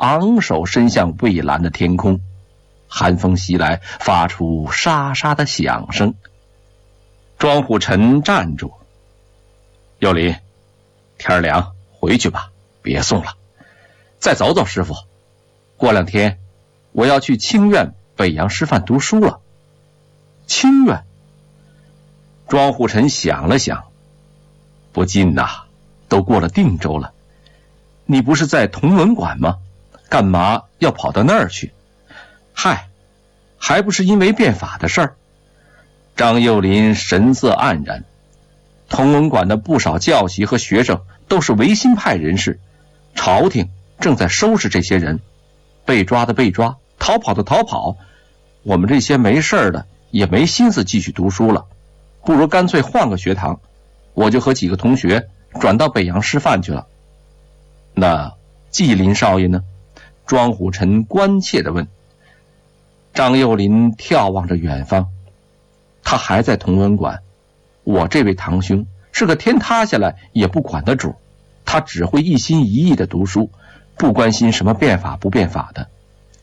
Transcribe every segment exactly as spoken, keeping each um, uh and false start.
昂首伸向蔚蓝的天空。寒风袭来，发出沙沙的响声。庄虎臣站住：“幼林，天凉，回去吧，别送了。再走走，师傅，过两天我要去清苑北洋师范读书了。”清苑？庄虎臣想了想，不近呐、啊，都过了定州了。你不是在同文馆吗？干嘛要跑到那儿去？嗨，还不是因为变法的事儿。张幼林神色黯然。同文馆的不少教习和学生都是维新派人士，朝廷正在收拾这些人，被抓的被抓，逃跑的逃跑。我们这些没事的也没心思继续读书了，不如干脆换个学堂。我就和几个同学转到北洋师范去了。那纪林少爷呢？庄虎臣关切地问。张幼林眺望着远方，他还在同文馆。我这位堂兄是个天塌下来也不管的主，他只会一心一意地读书，不关心什么变法不变法的。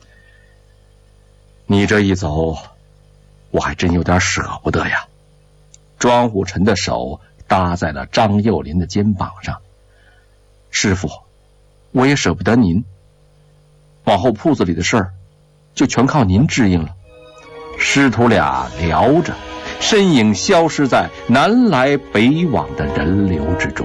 你这一走，我还真有点舍不得呀。庄虎臣的手搭在了张幼林的肩膀上。师傅，我也舍不得您，往后铺子里的事儿就全靠您支应了。师徒俩聊着，身影消失在南来北往的人流之中。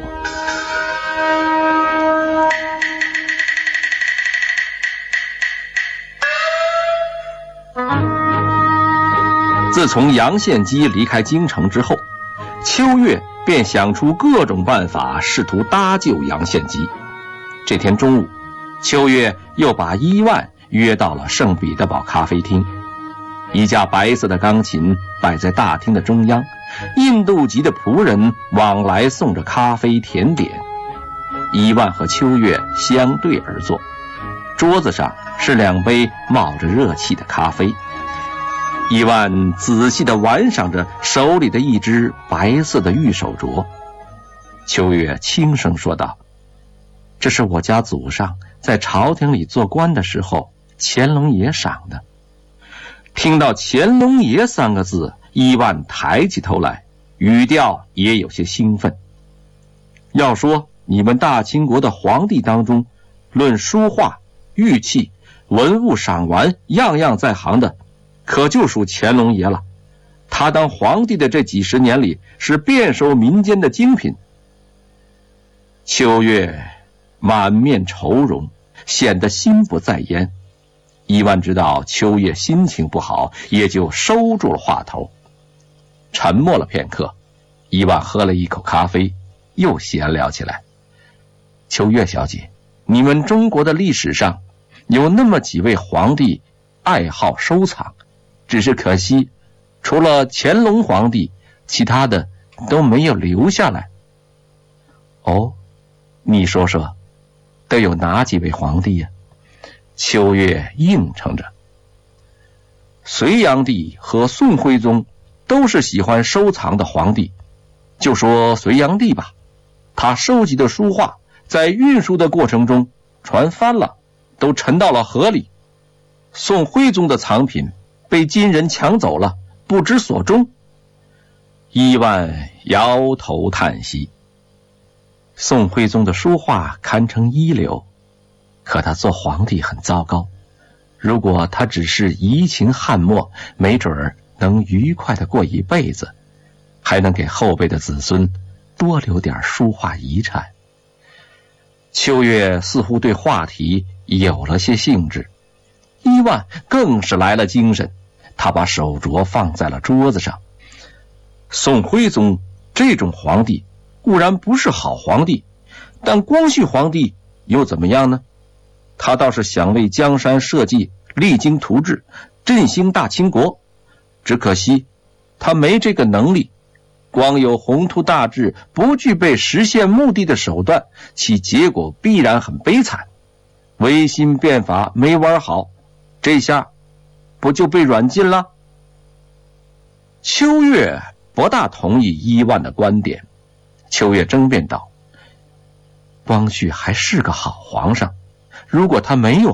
自从杨献基离开京城之后，秋月便想出各种办法，试图搭救杨献基。这天中午，秋月又把伊万约到了圣彼得堡咖啡厅。一架白色的钢琴摆在大厅的中央，印度籍的仆人往来送着咖啡甜点。伊万和秋月相对而坐，桌子上是两杯冒着热气的咖啡。伊万仔细地玩赏着手里的一只白色的玉手镯。秋月轻声说道：“这是我家祖上在朝廷里做官的时候乾隆爷赏的。”听到乾隆爷三个字，伊万抬起头来，语调也有些兴奋。要说你们大清国的皇帝当中，论书画、玉器、文物赏玩，样样在行的，可就属乾隆爷了。他当皇帝的这几十年里，是遍收民间的精品。秋月满面愁容，显得心不在焉。伊万知道秋月心情不好，也就收住了话头。沉默了片刻，伊万喝了一口咖啡，又闲聊起来。秋月小姐，你们中国的历史上有那么几位皇帝爱好收藏，只是可惜除了乾隆皇帝，其他的都没有留下来。哦，你说说都有哪几位皇帝呀？秋月应承着。隋炀帝和宋徽宗都是喜欢收藏的皇帝。就说隋炀帝吧，他收集的书画在运输的过程中船翻了，都沉到了河里。宋徽宗的藏品被金人抢走了，不知所终。伊万摇头叹息。宋徽宗的书画堪称一流，可他做皇帝很糟糕。如果他只是怡情翰墨，没准儿能愉快地过一辈子，还能给后辈的子孙多留点书画遗产。秋月似乎对话题有了些兴致，伊万更是来了精神，他把手镯放在了桌子上。宋徽宗这种皇帝固然不是好皇帝，但光绪皇帝又怎么样呢？他倒是想为江山社稷励精图治，振兴大清国，只可惜他没这个能力，光有宏图大志，不具备实现目的的手段，其结果必然很悲惨。维新变法没玩好，这下不就被软禁了？秋月不大同意伊万的观点。秋月争辩道：光绪还是个好皇上，如果他没有